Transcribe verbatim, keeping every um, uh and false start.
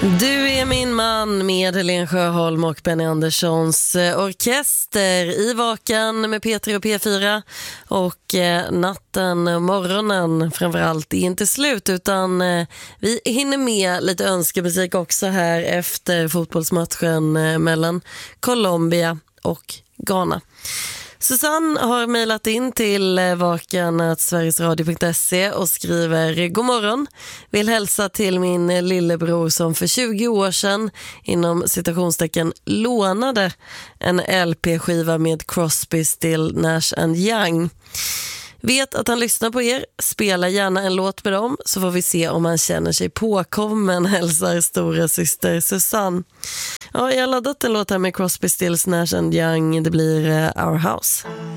Du är min man med Helene Sjöholm och Benny Anderssons orkester i Vakan med P tre och P fyra. Och eh, natten och morgonen framförallt är inte slut, utan eh, vi hinner med lite önskemusik också här efter fotbollsmatchen eh, mellan Colombia och Ghana. Susanne har mejlat in till vakan snabel-a sverigesradio punkt se och skriver: God morgon, vill hälsa till min lillebror som för tjugo år sedan inom citationstecken lånade en L P-skiva med Crosby, Still, Nash and Young. Vet att han lyssnar på er, spela gärna en låt med dem så får vi se om han känner sig påkommen, hälsar stora syster Susanne. Ja, jag har laddat en låt här med Crosby, Stills, Nash and Young, det blir uh, Our House.